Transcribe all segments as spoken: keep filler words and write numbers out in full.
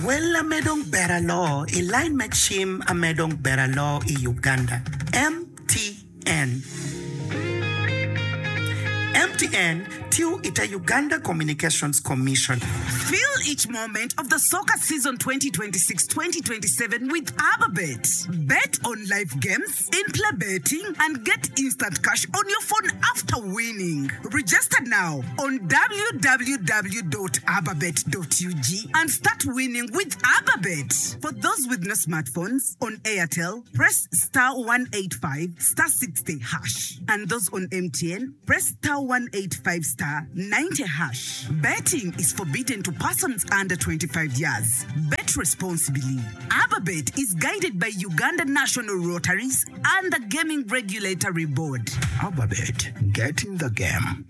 Well, amedong beralo, Elaine Maxim amedong beralo i Uganda. M T N. M T N, Tiu ita Uganda Communications Commission. Feel each moment of the soccer season twenty twenty-six twenty twenty-seven with AbaBet. Bet on live games, in-play betting, and get instant cash on your phone after winning. Register now on w w w dot ababet dot u g and start winning with AbaBet. For those with no smartphones, on Airtel, press star one eighty-five star sixty hash. And those on M T N, press star one eighty-five star ninety hash. Betting is forbidden to persons under twenty-five years. Bet responsibly. AbaBet is guided by Uganda National Rotaries and the Gaming Regulatory Board. AbaBet, get in the game.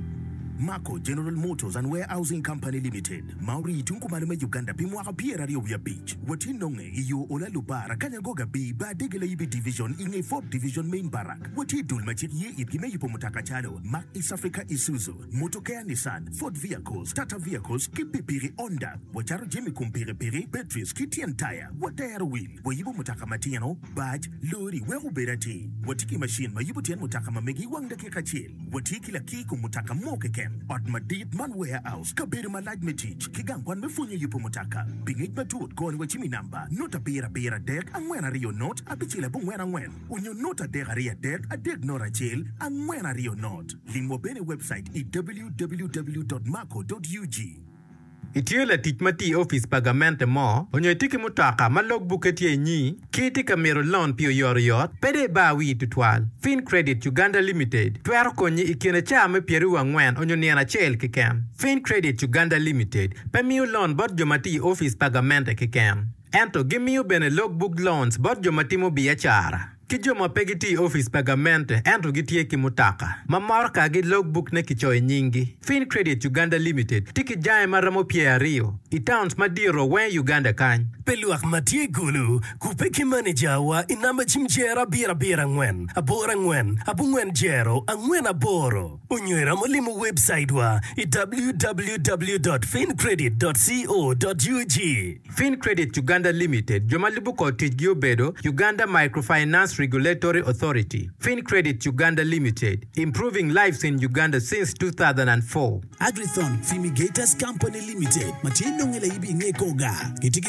Mako General Motors and Warehousing Company Limited. Mauri tunkumalume Uganda bimwaka pia ya beach. Watinonge iyo ola lubara kanyagoga bi ba degele ibi division inge fourth division main barak. Wati dulmachik ye ipime yipo mutaka chalo. Mac East Africa Isuzu. Motokea Nissan. Ford Vehicles. Tata Vehicles. Kipipiri Honda. Wacharo jemi kumpiri piri. Batteries. Kitian Tire. Watayara wheel. Wayibo mutaka matiano. Badge. Lori. Wehu berati. Watiki machine. Mayibo tian mutaka mamegi wangda kekachil. Watiki la kiku mutaka moke kem. Odmadit man warehouse kabiri malaj metich kigangwan mefunye yupo mutaka bingit matut koni wachimi namba nota pira pira dek angwena rio not abichile bungwena ngwen unyo nota dek aria dek adek nora chil angwena rio not limo bene website i w w w dot mako dot u g. Itiyola titmati office pagamente mo, onyo tiki mutaka malog buketie nyi, kiti kamero loan pio yor yot, pede ba wi tutwal. Fin Credit Uganda Limited, tuero konyi ikine chame pieru wangwen onyo niana chel kikem. Fin Credit Uganda Limited, pemiu loan bot jomati office pagamente kikem. Ento gimiu bene logbook loans bot jomati mo biachara. Kijoma pegiti office pagamente ento gitie kimutaka. Mamorka gi logbook ne kichoy nyingi. Fin Credit Uganda Limited tiki jae maramo pia rio. Itowns madiro wen Uganda kany. Peluak matie gulu kupeki manager wa inamba chimjera bira bira ngwen. Abora ngwen, abu ngwen jero, angwen aboro. Unywera molimu website wa i w w w dot fin credit dot co dot u g. Fin Credit Uganda Limited, jomalibu ko tijgio bedo, Uganda Microfinance Regulatory Authority. Fin Credit Uganda Limited, improving lives in Uganda since two thousand four. Agrithon Fumigators Company Limited, Machino ngele ibi ngekoga. Kitiki